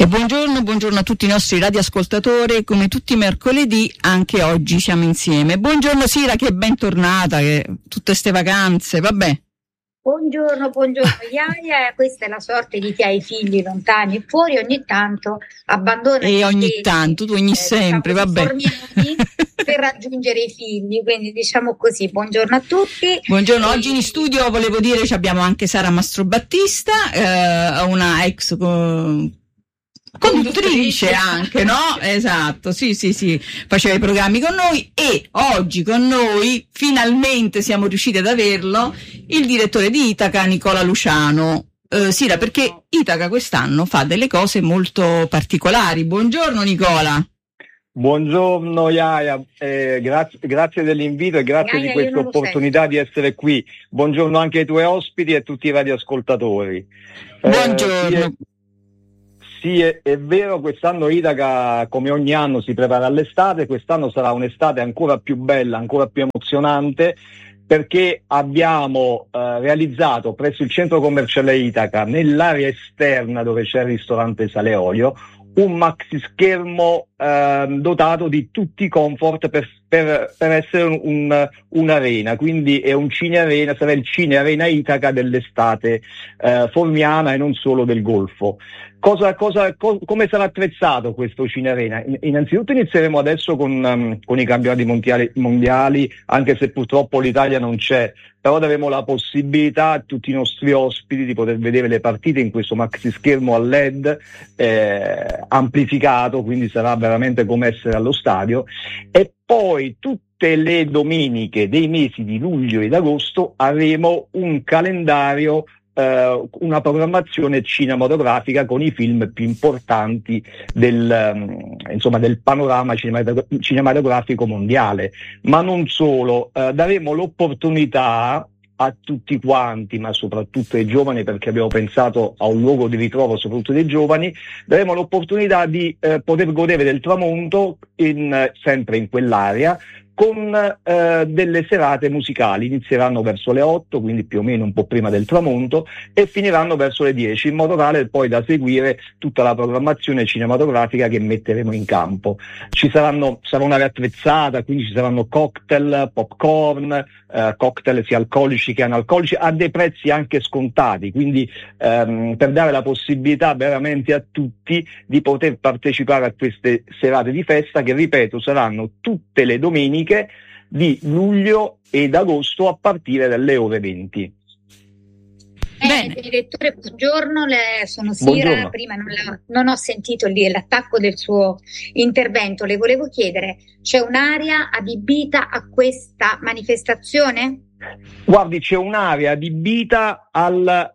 Buongiorno a tutti i nostri radioascoltatori, come tutti i mercoledì anche oggi siamo insieme. Buongiorno Sira, che è bentornata, che tutte ste vacanze, vabbè. Buongiorno Iaia, questa è la sorte di chi ha i figli lontani e fuori, ogni tanto abbandona e ogni tanto, tu ogni sempre, vabbè. Per raggiungere i figli, quindi diciamo così, buongiorno a tutti. Buongiorno, oggi in studio volevo dire abbiamo anche Sara Mastrobattista, una ex conduttrice anche, no? Esatto, sì, faceva i programmi con noi e oggi con noi finalmente siamo riusciti ad averlo, il direttore di Itaca, Nicola Luciano. Sira, perché Itaca quest'anno fa delle cose molto particolari. Buongiorno Nicola. Buongiorno Iaia, grazie dell'invito e grazie di questa opportunità di essere qui. Buongiorno anche ai tuoi ospiti e a tutti i radioascoltatori. Buongiorno. Sì, è vero, quest'anno Itaca, come ogni anno, si prepara all'estate. Quest'anno sarà un'estate ancora più bella, ancora più emozionante, perché abbiamo realizzato presso il centro commerciale Itaca, nell'area esterna dove c'è il ristorante Sale Olio, un maxi schermo dotato di tutti i comfort per essere un'arena, quindi è un cinearena, sarà il cinearena Itaca dell'estate formiana e non solo del Golfo. Come sarà attrezzato questo cinearena? Innanzitutto inizieremo adesso con i campionati mondiali, anche se purtroppo l'Italia non c'è, però daremo la possibilità a tutti i nostri ospiti di poter vedere le partite in questo maxi schermo a LED amplificato, quindi sarà veramente come essere allo stadio. E poi tutte le domeniche dei mesi di luglio ed agosto avremo un calendario, una programmazione cinematografica con i film più importanti del panorama cinematografico mondiale. Ma non solo, daremo l'opportunità a tutti quanti, ma soprattutto ai giovani, perché abbiamo pensato a un luogo di ritrovo soprattutto dei giovani, daremo l'opportunità di poter godere del tramonto sempre in quell'area, con delle serate musicali. Inizieranno verso le 8, quindi più o meno un po' prima del tramonto, e finiranno verso le 10, in modo tale poi da seguire tutta la programmazione cinematografica che metteremo in campo. Sarà un'area attrezzata, quindi ci saranno cocktail, popcorn, cocktail sia alcolici che analcolici, a dei prezzi anche scontati, quindi per dare la possibilità veramente a tutti di poter partecipare a queste serate di festa che, ripeto, saranno tutte le domeniche di luglio ed agosto a partire dalle ore 20. Bene, direttore, buongiorno, sono Sira. Buongiorno. Prima non ho sentito l'attacco del suo intervento. Le volevo chiedere, c'è un'area adibita a questa manifestazione? Guardi, c'è un'area adibita al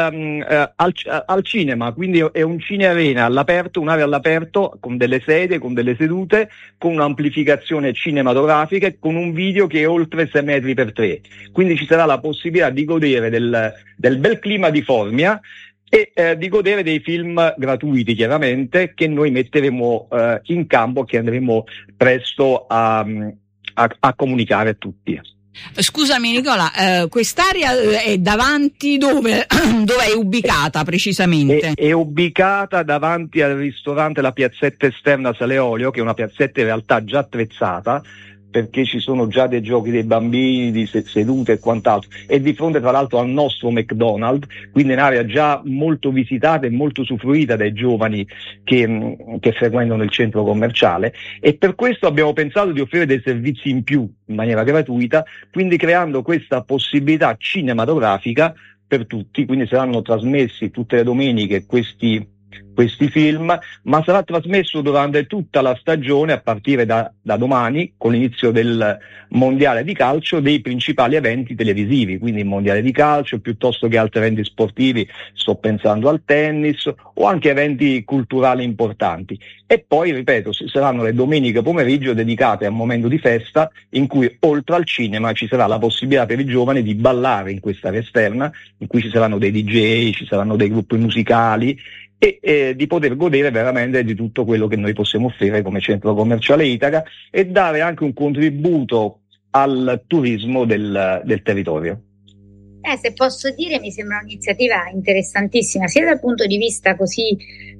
cinema, quindi è un cinearena all'aperto, un'area all'aperto con delle sedie, con delle sedute, con un'amplificazione cinematografica e con un video che è oltre 6 metri per 3. Quindi ci sarà la possibilità di godere del bel clima di Formia e di godere dei film gratuiti, chiaramente, che noi metteremo in campo, che andremo presto a comunicare a tutti. Scusami Nicola, quest'area è davanti dove è ubicata precisamente? È ubicata davanti al ristorante La Piazzetta Esterna Sale Olio, che è una piazzetta in realtà già attrezzata, perché ci sono già dei giochi dei bambini, di sedute e quant'altro, e di fronte tra l'altro al nostro McDonald's, quindi un'area già molto visitata e molto usufruita dai giovani che frequentano il centro commerciale, e per questo abbiamo pensato di offrire dei servizi in più in maniera gratuita, quindi creando questa possibilità cinematografica per tutti. Quindi saranno trasmessi tutte le domeniche questi film, ma sarà trasmesso durante tutta la stagione, a partire da domani, con l'inizio del mondiale di calcio, dei principali eventi televisivi, quindi il mondiale di calcio piuttosto che altri eventi sportivi, sto pensando al tennis o anche eventi culturali importanti. E poi, ripeto, saranno le domeniche pomeriggio dedicate a un momento di festa in cui, oltre al cinema, ci sarà la possibilità per i giovani di ballare in questa area esterna, in cui ci saranno dei DJ, ci saranno dei gruppi musicali, e di poter godere veramente di tutto quello che noi possiamo offrire come centro commerciale Itaca e dare anche un contributo al turismo del territorio. Se posso dire, mi sembra un'iniziativa interessantissima, sia dal punto di vista così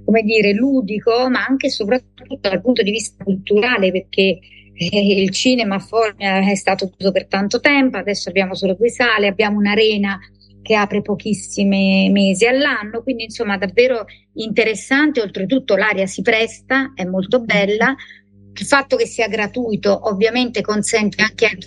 come dire, ludico, ma anche e soprattutto dal punto di vista culturale, perché il cinema a Formia è stato chiuso per tanto tempo, adesso abbiamo solo 2 sale, abbiamo un'arena che apre pochissimi mesi all'anno, quindi insomma davvero interessante, oltretutto l'aria si presta, è molto bella, il fatto che sia gratuito ovviamente consente anche a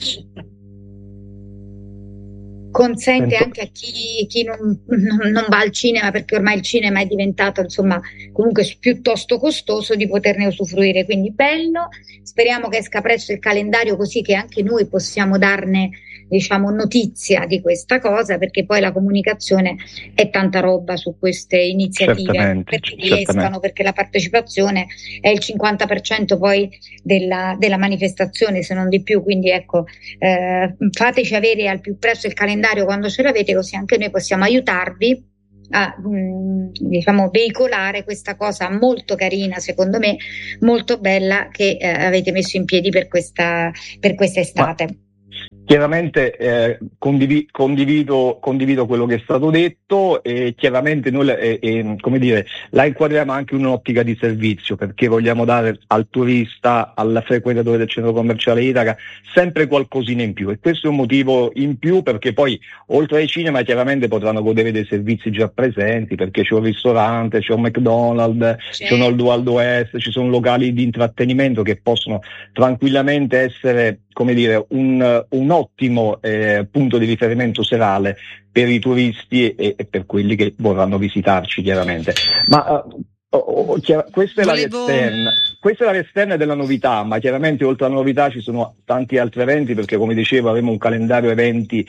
chi non va al cinema, perché ormai il cinema è diventato insomma comunque piuttosto costoso, di poterne usufruire, quindi bello. Speriamo che esca presto il calendario, così che anche noi possiamo darne, diciamo, notizia di questa cosa, perché poi la comunicazione è tanta roba su queste iniziative, perché riescano, perché la partecipazione è il 50% poi della manifestazione, se non di più, quindi ecco, fateci avere al più presto il calendario quando ce l'avete, così anche noi possiamo aiutarvi a diciamo veicolare questa cosa molto carina, secondo me molto bella, che avete messo in piedi per questa estate. Chiaramente condivido quello che è stato detto, e chiaramente noi come dire, la inquadriamo anche in un'ottica di servizio, perché vogliamo dare al turista, al frequentatore del centro commerciale Itaca sempre qualcosina in più, e questo è un motivo in più, perché poi oltre ai cinema chiaramente potranno godere dei servizi già presenti, perché c'è un ristorante, c'è un McDonald's, c'è un Old Wild West, ci sono locali di intrattenimento che possono tranquillamente essere, come dire, un ottimo punto di riferimento serale per i turisti e per quelli che vorranno visitarci, chiaramente. Ma questa è l'area esterna. Questa è l'area esterna della novità, ma chiaramente oltre alla novità ci sono tanti altri eventi, perché come dicevo avremo un calendario eventi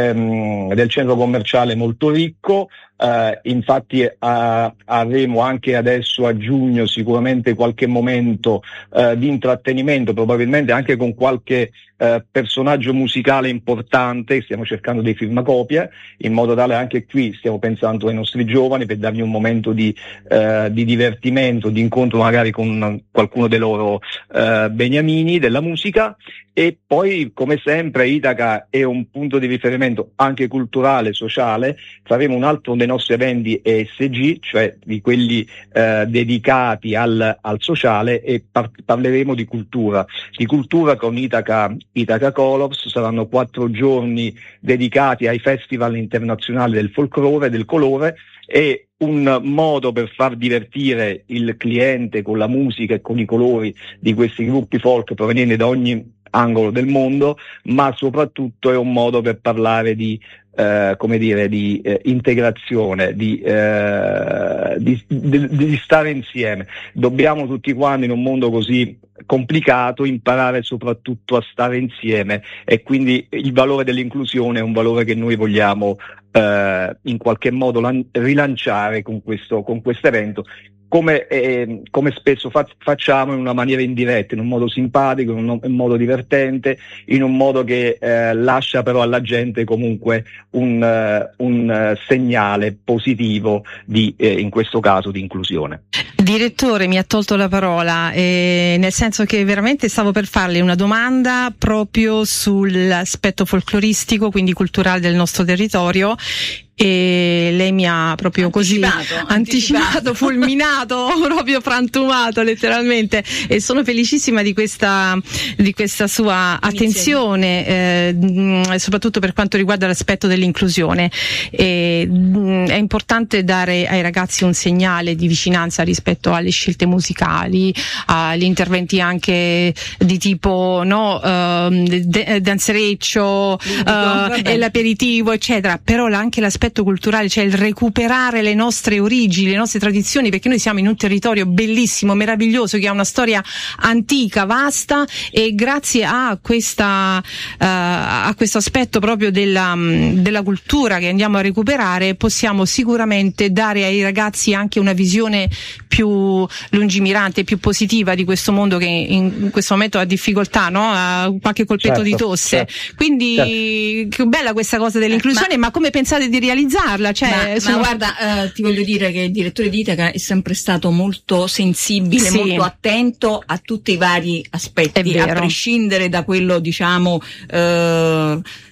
del centro commerciale molto ricco. Infatti avremo anche adesso a giugno sicuramente qualche momento di intrattenimento, probabilmente anche con qualche personaggio musicale importante. Stiamo cercando dei firmacopie, in modo tale, anche qui stiamo pensando ai nostri giovani, per dargli un momento di divertimento, di incontro magari con qualcuno dei loro beniamini della musica. E poi, come sempre, Itaca è un punto di riferimento anche culturale, sociale. Faremo un altro dei nostri eventi ESG, cioè di quelli dedicati al sociale, e parleremo di cultura con Itaca Colors. Saranno 4 giorni dedicati ai festival internazionali del folklore e del colore, e un modo per far divertire il cliente con la musica e con i colori di questi gruppi folk provenienti da ogni angolo del mondo, ma soprattutto è un modo per parlare di integrazione, di stare insieme. Dobbiamo tutti quanti, in un mondo così complicato, imparare soprattutto a stare insieme, e quindi il valore dell'inclusione è un valore che noi vogliamo in qualche modo rilanciare con questo evento, come spesso facciamo, in una maniera indiretta, in un modo simpatico, in un modo divertente, in un modo che lascia però alla gente comunque un segnale positivo in questo caso di inclusione. Direttore, mi ha tolto la parola, nel senso che veramente stavo per farle una domanda proprio sull'aspetto folcloristico, quindi culturale del nostro territorio, e lei mi ha proprio anticipato, fulminato, proprio frantumato letteralmente, e sono felicissima di questa sua attenzione, soprattutto per quanto riguarda l'aspetto dell'inclusione. È importante dare ai ragazzi un segnale di vicinanza rispetto alle scelte musicali, agli interventi anche di tipo danzereccio, e l'aperitivo, eccetera, però anche l'aspetto culturale, cioè il recuperare le nostre origini, le nostre tradizioni, perché noi siamo in un territorio bellissimo, meraviglioso, che ha una storia antica, vasta, e grazie a questo aspetto proprio della cultura che andiamo a recuperare, possiamo sicuramente dare ai ragazzi anche una visione più lungimirante, più positiva di questo mondo che in questo momento ha difficoltà, no? Ha qualche colpetto di tosse. Quindi che bella questa cosa dell'inclusione, ma come pensate di realizzarla? Cioè, ma guarda, ti voglio dire che il direttore di Itaca è sempre stato molto sensibile, molto attento a tutti i vari aspetti, a prescindere da quello, diciamo,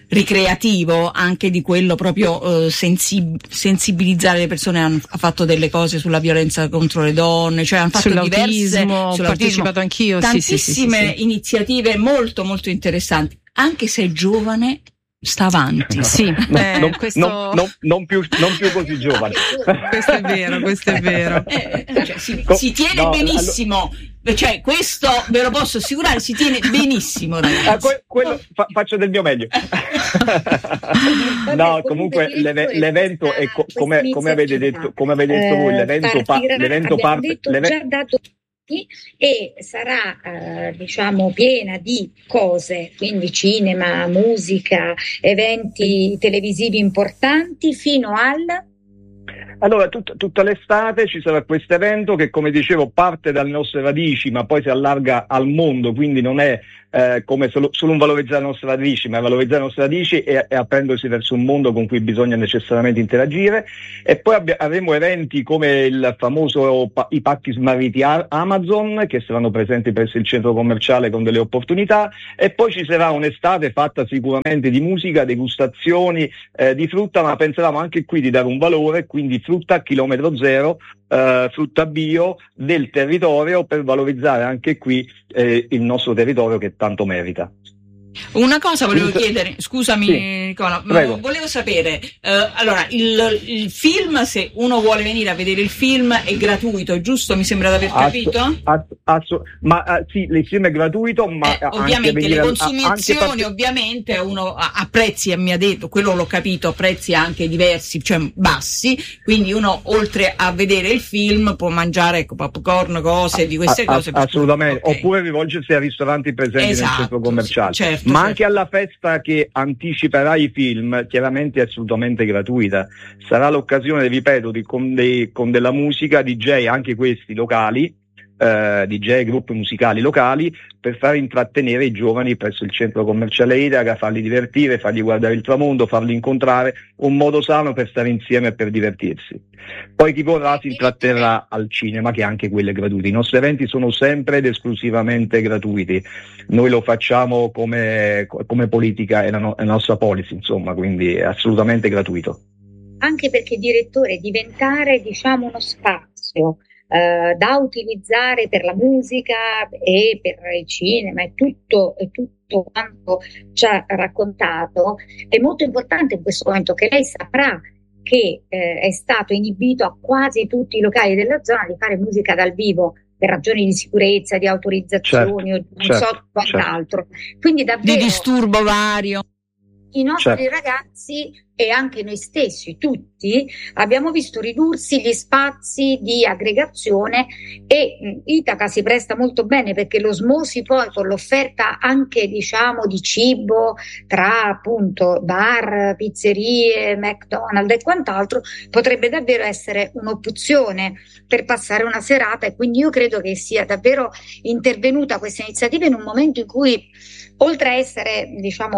ricreativo, anche di quello proprio sensibilizzare le persone. Ha fatto delle cose sulla violenza contro le donne, cioè hanno fatto diverse, ho partecipato anch'io, tantissime iniziative molto molto interessanti. Anche se è giovane, sta avanti. Sì, non più così giovane. Questo è vero. Cioè, si tiene benissimo. Cioè, questo ve lo posso assicurare, si tiene benissimo, ragazzi. Faccio del mio meglio. No, comunque l'evento è come avete detto voi, l'evento parte. Già dato e sarà piena di cose, quindi cinema, musica, eventi televisivi importanti fino al... Allora, tutta l'estate ci sarà questo evento che, come dicevo, parte dalle nostre radici, ma poi si allarga al mondo, quindi non è come solo un valorizzare le nostre radici, ma valorizzare le nostre radici e aprendersi verso un mondo con cui bisogna necessariamente interagire. E poi avremo eventi come il famoso i pacchi smarriti Amazon, che saranno presenti presso il centro commerciale con delle opportunità, e poi ci sarà un'estate fatta sicuramente di musica, degustazioni di frutta, ma pensavamo anche qui di dare un valore, quindi frutta a chilometro zero, frutta bio del territorio, per valorizzare anche qui il nostro territorio che tanto merita. Una cosa volevo chiedere, scusami, sì, Nicola, volevo sapere, allora il film, se uno vuole venire a vedere il film è gratuito, giusto? Mi sembra di aver capito? Sì, il film è gratuito, ma ovviamente le consumazioni ovviamente uno a prezzi, mi ha detto, quello l'ho capito, a prezzi anche diversi, cioè bassi, quindi uno oltre a vedere il film può mangiare popcorn, cose di queste cose. Assolutamente, okay. Oppure rivolgersi ai ristoranti presenti nel centro commerciale. Certo. Ma anche alla festa che anticiperà i film, chiaramente è assolutamente gratuita. Sarà l'occasione, ripeto, con della musica, DJ, anche questi locali, DJ, gruppi musicali locali, per far intrattenere i giovani presso il centro commerciale Itaca, farli divertire, fargli guardare il tramonto, farli incontrare, un modo sano per stare insieme e per divertirsi. Poi chi vorrà si intratterrà al cinema, che anche quello è gratuito. I nostri eventi sono sempre ed esclusivamente gratuiti. Noi lo facciamo come politica, è la nostra policy, insomma, quindi è assolutamente gratuito. Anche perché, direttore, diventare uno spazio da utilizzare per la musica e per il cinema e tutto quanto ci ha raccontato è molto importante in questo momento, che lei saprà che è stato inibito a quasi tutti i locali della zona di fare musica dal vivo per ragioni di sicurezza, di autorizzazioni, so quant'altro. Quindi davvero di disturbo vario. I nostri ragazzi e anche noi stessi, tutti, abbiamo visto ridursi gli spazi di aggregazione, e Itaca si presta molto bene, perché l'osmosi poi con l'offerta anche di cibo tra appunto bar, pizzerie, McDonald's e quant'altro potrebbe davvero essere un'opzione per passare una serata. E quindi io credo che sia davvero intervenuta questa iniziativa in un momento in cui, oltre a essere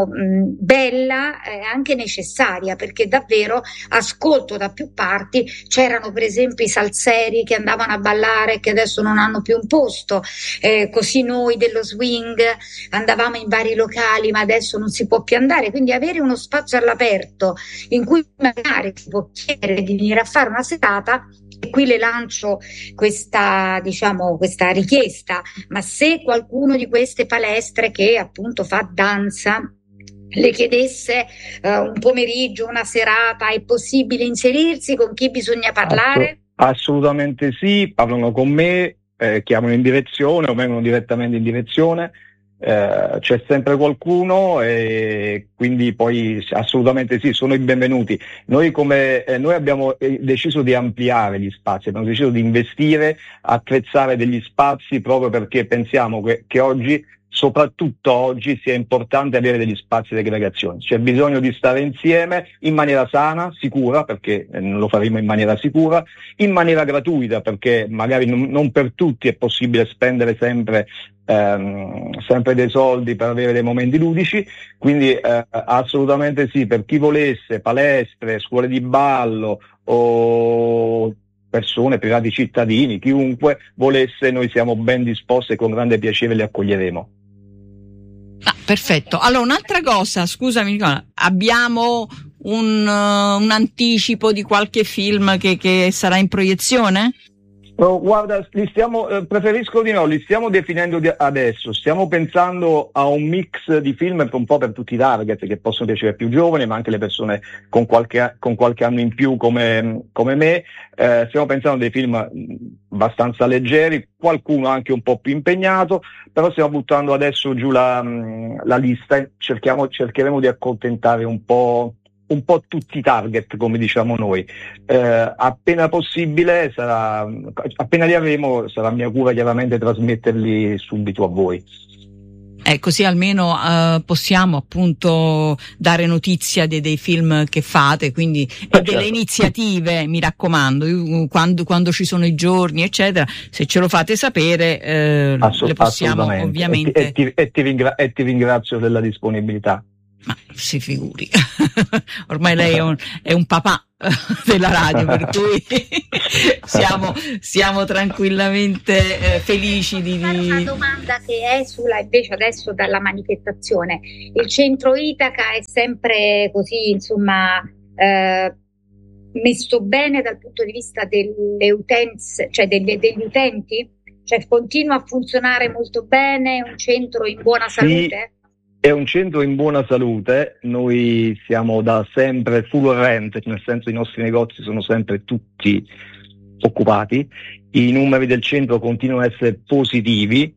bella, è anche necessaria, perché davvero ascolto da più parti. C'erano per esempio i salseri che andavano a ballare, che adesso non hanno più un posto, così noi dello swing andavamo in vari locali, ma adesso non si può più andare. Quindi avere uno spazio all'aperto in cui magari si può chiedere di venire a fare una serata. E qui le lancio questa richiesta: ma se qualcuno di queste palestre che appunto fa danza le chiedesse un pomeriggio, una serata, è possibile inserirsi? Con chi bisogna parlare? Assolutamente sì, parlano con me, chiamano in direzione o vengono direttamente in direzione. C'è sempre qualcuno, e quindi poi assolutamente sì, sono i benvenuti. Noi abbiamo deciso di ampliare gli spazi, abbiamo deciso di investire, attrezzare degli spazi, proprio perché pensiamo che oggi, soprattutto oggi, sia importante avere degli spazi di aggregazione. C'è bisogno di stare insieme in maniera sana, sicura, perché lo faremo in maniera sicura, in maniera gratuita, perché magari non per tutti è possibile spendere sempre dei soldi per avere dei momenti ludici. Quindi assolutamente sì, per chi volesse, palestre, scuole di ballo o persone, privati cittadini, chiunque volesse, noi siamo ben disposti e con grande piacere li accoglieremo. Perfetto. Allora, un'altra cosa, scusami Nicola, abbiamo un anticipo di qualche film che sarà in proiezione? Guarda, preferisco di no, li stiamo definendo adesso, stiamo pensando a un mix di film un po' per tutti i target, che possono piacere ai più giovani, ma anche le persone con qualche anno in più come me. Stiamo pensando a dei film abbastanza leggeri, qualcuno anche un po' più impegnato, però stiamo buttando adesso giù la lista e cercheremo di accontentare un po' tutti i target, come diciamo noi. Appena possibile, appena li avremo, sarà mia cura chiaramente trasmetterli subito a voi. Così almeno possiamo appunto dare notizia dei film che fate, quindi delle iniziative, mi raccomando, quando ci sono i giorni eccetera, se ce lo fate sapere le possiamo ovviamente. E ti ringrazio della disponibilità. Ma si figuri, ormai lei è un papà della radio, per cui siamo tranquillamente felici di... Una domanda che è invece adesso dalla manifestazione. Il centro Itaca è sempre così, insomma, messo bene dal punto di vista delle utenze, cioè degli utenti? Cioè continua a funzionare molto bene, è un centro in buona salute? È un centro in buona salute, noi siamo da sempre full rent, nel senso i nostri negozi sono sempre tutti occupati, i numeri del centro continuano ad essere positivi,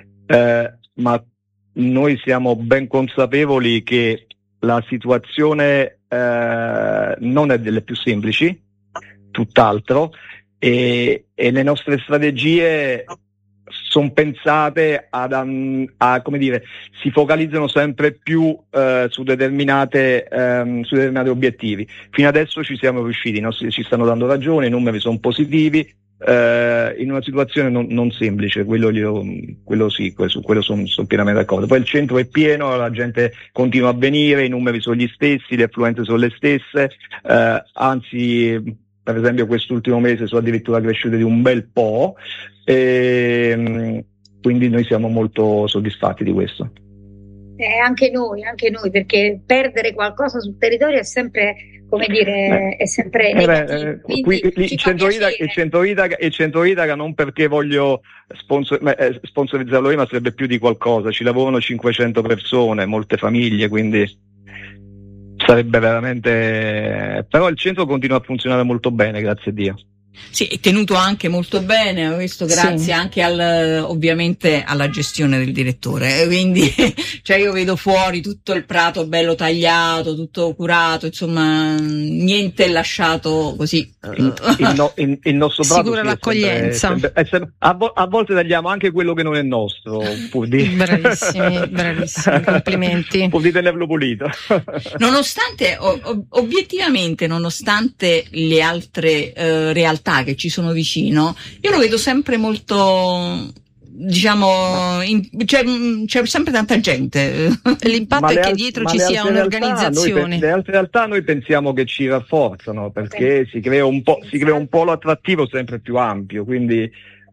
ma noi siamo ben consapevoli che la situazione non è delle più semplici, tutt'altro, e le nostre strategie sono pensate come dire, si focalizzano sempre più su determinati obiettivi. Fino adesso ci siamo riusciti, ci stanno dando ragione, i numeri sono positivi, in una situazione non semplice, quello sì, su quello sono pienamente d'accordo. Poi il centro è pieno, la gente continua a venire, i numeri sono gli stessi, le affluenze sono le stesse, anzi per esempio quest'ultimo mese sono addirittura cresciute di un bel po', e quindi noi siamo molto soddisfatti di questo. Anche noi, perché perdere qualcosa sul territorio è sempre, come dire, è sempre negativo. Il centro Itaca non perché voglio sponsorizzarlo io, ma sarebbe più di qualcosa, ci lavorano 500 persone, molte famiglie, quindi sarebbe veramente... Però il centro continua a funzionare molto bene, grazie a Dio. Sì, è tenuto anche molto bene, questo grazie anche ovviamente alla gestione del direttore, quindi cioè io vedo fuori tutto il prato bello tagliato, tutto curato, insomma niente lasciato così. Il nostro prato sicura l'accoglienza. A volte tagliamo anche quello che non è nostro, pur di... Bravissimi, complimenti. Pur di tenerlo pulito. Nonostante, obiettivamente, nonostante le altre realtà che ci sono vicino, io lo vedo sempre molto, diciamo, c'è sempre tanta gente. L'impatto è che dietro ci sia un'organizzazione. Le altre realtà noi pensiamo che ci rafforzano, perché si crea un polo attrattivo sempre più ampio, quindi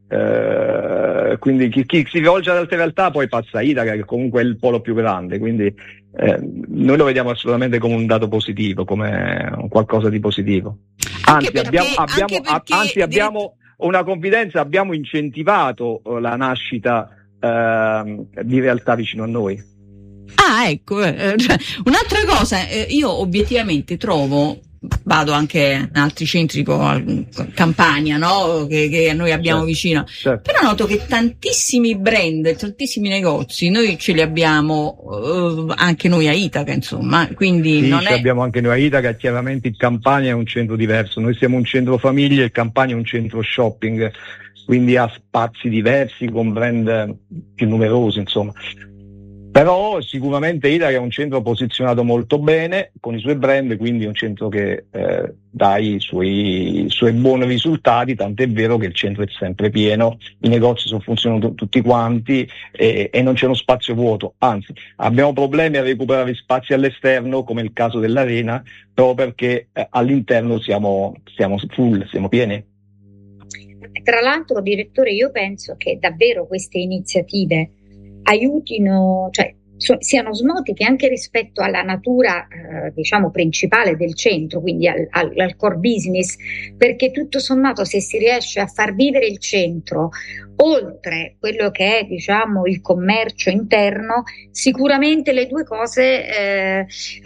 chi si rivolge ad altre realtà poi passa a Itaca, che comunque è il polo più grande, quindi noi lo vediamo assolutamente come un dato positivo, come un qualcosa di positivo. Anzi, abbiamo una confidenza, abbiamo incentivato la nascita di realtà vicino a noi. Ecco, un'altra cosa, io obiettivamente trovo, vado anche in altri centri tipo Campania, no? Che noi abbiamo vicino, però noto che tantissimi brand, tantissimi negozi, noi ce li abbiamo anche noi a Itaca, insomma, quindi sì, abbiamo anche noi a Itaca. Chiaramente il Campania è un centro diverso, noi siamo un centro famiglia, il Campania è un centro shopping, quindi ha spazi diversi con brand più numerosi, insomma. Però sicuramente Itaca è un centro posizionato molto bene con i suoi brand, quindi è un centro che dà i suoi buoni risultati, tant'è vero che il centro è sempre pieno, i negozi funzionano tutti quanti e non c'è uno spazio vuoto, anzi abbiamo problemi a recuperare spazi all'esterno, come il caso dell'Arena, proprio perché all'interno siamo full, siamo pieni. Tra l'altro, direttore, io penso che davvero queste iniziative aiutino, cioè siano osmotiche anche rispetto alla natura diciamo principale del centro, quindi al core business, perché tutto sommato se si riesce a far vivere il centro oltre quello che è diciamo il commercio interno, sicuramente le due cose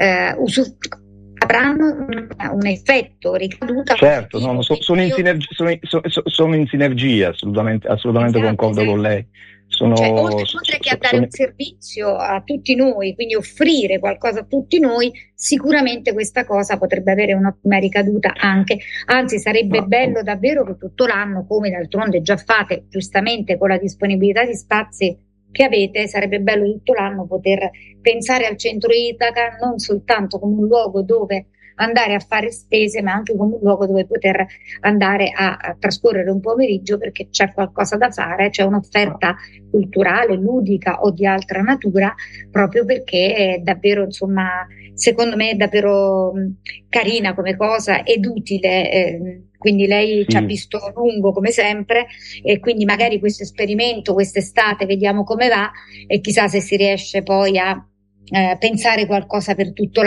avranno un effetto ricaduta. Certo, sono in sinergia, assolutamente esatto, concordo con lei. Oltre che a dare un servizio a tutti noi, quindi offrire qualcosa a tutti noi, sicuramente questa cosa potrebbe avere un'ottima ricaduta anche, anzi sarebbe bello davvero che tutto l'anno, come d'altronde già fate giustamente con la disponibilità di spazi che avete, sarebbe bello tutto l'anno poter pensare al centro Itaca non soltanto come un luogo dove andare a fare spese, ma anche come un luogo dove poter andare a trascorrere un pomeriggio, perché c'è qualcosa da fare, c'è un'offerta culturale, ludica o di altra natura, proprio perché è davvero, insomma, secondo me è davvero carina come cosa ed utile. Quindi lei ci ha visto a lungo come sempre, e quindi magari questo esperimento quest'estate vediamo come va, e chissà se si riesce poi a pensare qualcosa per tutto l'anno.